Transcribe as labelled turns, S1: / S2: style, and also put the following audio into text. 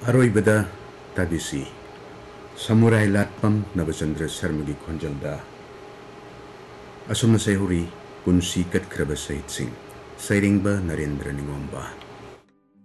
S1: Aroibada tabisi Samurai Latpam Nabachandra Sarmagi Khonjalda Asomna Sayhuri Punsi Katkraba Sahitsing Sairingba Narendra Ningomba